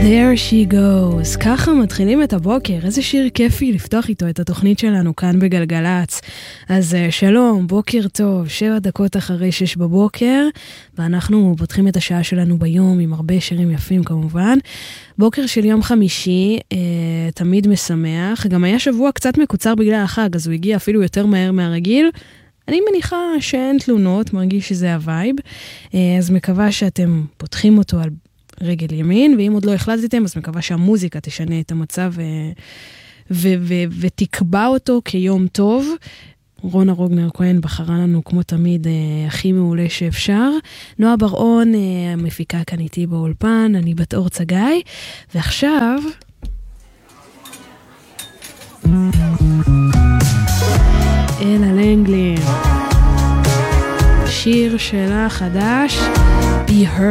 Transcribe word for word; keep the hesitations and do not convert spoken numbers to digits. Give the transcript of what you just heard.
There she goes. ככה מתחילים את הבוקר. איזה שיר כיפי לפתוח איתו את התוכנית שלנו כאן בגלגלץ. אז שלום, בוקר טוב, שבע דקות אחרי שש בבוקר, ואנחנו פותחים את השעה שלנו ביום עם הרבה שירים יפים כמובן. בוקר של יום חמישי, אה, תמיד משמח. גם היה שבוע קצת מקוצר בגלל החג, אז הוא הגיע אפילו יותר מהר מהרגיל. אני מניחה שאין תלונות, מרגיש שזה הווייב. אה, אז מקווה שאתם פותחים אותו על רגל ימין, ואם עוד לא החלטתם, אז מקווה שהמוזיקה תשנה את המצב ו- ו- ו- ותקבע אותו כיום טוב. רונה רוגנר כהן בחרה לנו כמו תמיד אה, הכי מעולה שאפשר. נועה ברעון אה, המפיקה כאן איתי באולפן, אני בת אור צגאי, ועכשיו אלה לנגלי, שיר שלה חדש, Be Her.